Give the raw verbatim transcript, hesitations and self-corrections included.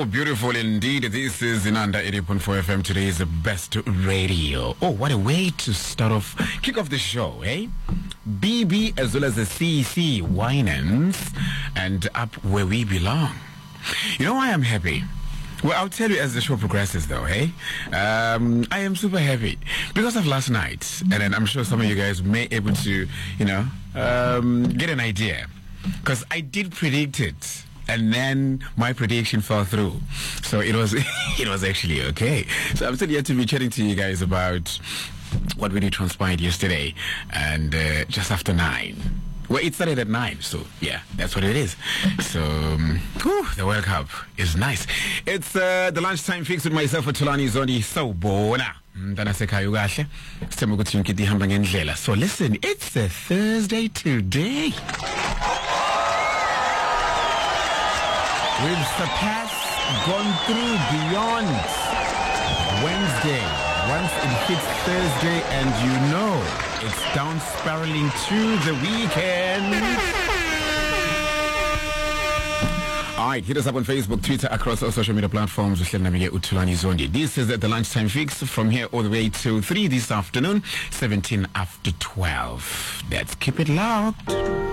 Beautiful, beautiful indeed. This is Inanda eighty point four F M. Today is the best radio. Oh, what a way to start off, kick off the show, eh? B B as well as the C C Winans and up where we belong. You know why I'm happy? Well, I'll tell you as the show progresses, though, hey? Um, I am super happy because of last night. And then I'm sure some of you guys may able to, you know, um, get an idea. Because I did predict it. And then my prediction fell through. So it was it was actually okay. So I'm still here to be chatting to you guys about what really transpired yesterday. And uh, just after nine. Well, it started at nine, so yeah, that's what it is. So, um, whew, the World Cup is nice. It's uh, the lunchtime fix with myself, Tulani Zondi. So, bona. So, listen, it's a Thursday today. We've surpassed, gone through, beyond Wednesday. Once it hits Thursday, and you know it's down spiraling to the weekend. All right, hit us up on Facebook, Twitter, across all social media platforms. This is the lunchtime fix from here all the way to three this afternoon, seventeen after twelve. Let's keep it locked.